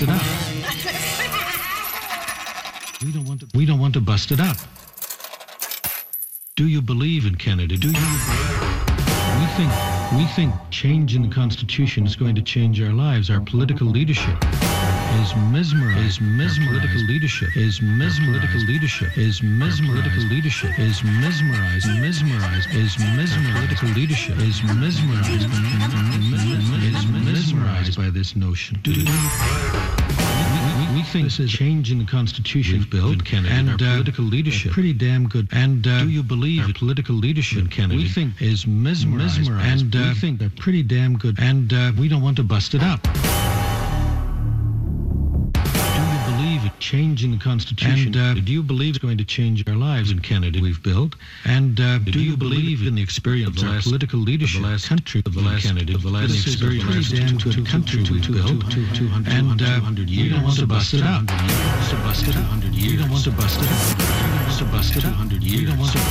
it up. We don't want to bust it up. Do you believe in Canada? Do you? We think changing the Constitution is going to change our lives. Our political leadership is mesmerized. Political leadership is mesmerized. Political leadership is mesmerized. Political leadership is mesmerized. Political leadership is mesmerized by this notion. We think this is changing the Constitution we've built in Canada, and our political leadership pretty damn good. And do you believe our political leadership in Canada we think is mesmerized, and we think they're pretty damn good, and we don't want to bust it up. Changing the Constitution. And do you believe it's going to change our lives in Canada we've built? And do you believe in the experience of our political leadership, the last country of the last Canada, the last experience, pretty damn good country we've built? And 200 years. We don't want to bust it up. We don't want to bust it up. We don't want to bust it up. We don't want to bust it up. 200 years. We don't want to